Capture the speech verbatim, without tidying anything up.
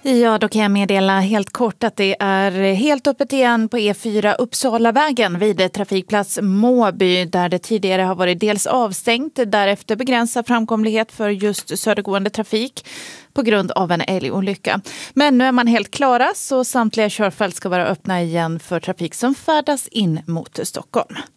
Ja, då kan jag meddela helt kort att det är helt öppet igen på E fyra Uppsalavägen vid trafikplats Måby, där det tidigare har varit dels avstängt, därefter begränsad framkomlighet för just södergående trafik på grund av en älgolycka. Men nu är man helt klara, så samtliga körfält ska vara öppna igen för trafik som färdas in mot Stockholm.